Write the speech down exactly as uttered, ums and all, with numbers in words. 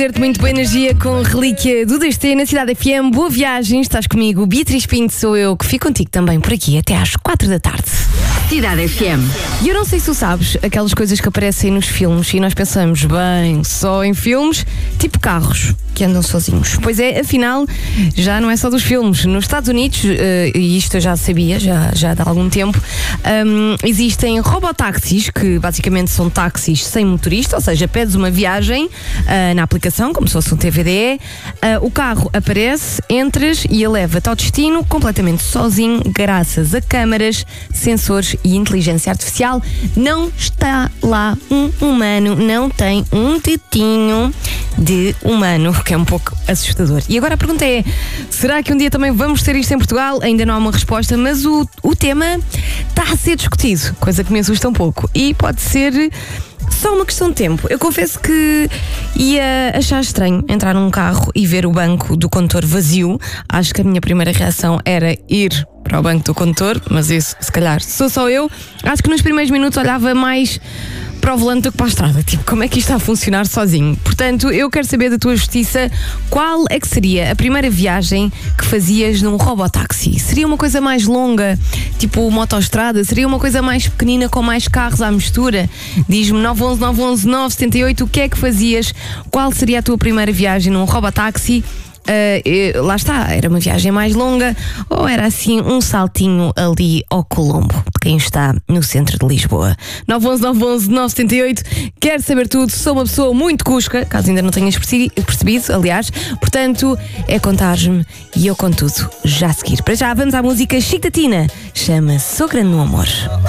Ter-te muito boa energia com Relíquia do D S T na Cidade F M. Boa viagem, estás comigo. Beatriz Pinto sou eu, que fico contigo também por aqui até às quatro da tarde. Cidade F M. E eu não sei se tu sabes, aquelas coisas que aparecem nos filmes e nós pensamos, bem, só em filmes, tipo carros que andam sozinhos. Pois é, afinal, já não é só dos filmes. Nos Estados Unidos, uh, e isto eu já sabia, já, já há algum tempo, um, existem robotáxis, que basicamente são táxis sem motorista, ou seja, pedes uma viagem uh, na aplicação, como se fosse um T V D E, uh, o carro aparece, entras e ele leva-te ao destino completamente sozinho, graças a câmaras, sensores e inteligência artificial. Não está lá um humano, não tem um dedinho de humano, que é um pouco assustador. E agora a pergunta é, será que um dia também vamos ter isto em Portugal? Ainda não há uma resposta, mas o, o tema está a ser discutido, coisa que me assusta um pouco. E pode ser só uma questão de tempo. Eu confesso que ia achar estranho entrar num carro e ver o banco do condutor vazio. Acho que a minha primeira reação era ir para o banco do condutor, mas isso, se calhar, sou só eu. Acho que nos primeiros minutos olhava mais para o volante do que para a estrada. Tipo, como é que isto está a funcionar sozinho? Portanto, eu quero saber da tua justiça, qual é que seria a primeira viagem que fazias num robotáxi? Seria uma coisa mais longa, tipo uma autoestrada? Seria uma coisa mais pequenina com mais carros à mistura? Diz-me nove um um nove um um nove sete oito, o que é que fazias? Qual seria a tua primeira viagem num robotáxi? Uh, lá está, era uma viagem mais longa ou era assim um saltinho ali ao Colombo, de quem está no centro de Lisboa? nove um um nove um um nove sete oito. Quero saber tudo, sou uma pessoa muito cusca, caso ainda não tenhas percebido, aliás, portanto é contar-me e eu conto tudo já a seguir. Para já vamos à música Chic da Tina, chama-se Sou Grande no Amor.